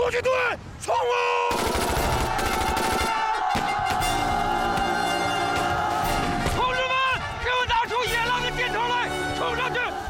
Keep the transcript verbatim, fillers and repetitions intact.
游击队，冲啊！同志们，给我拿出野狼的箭头来，冲上去！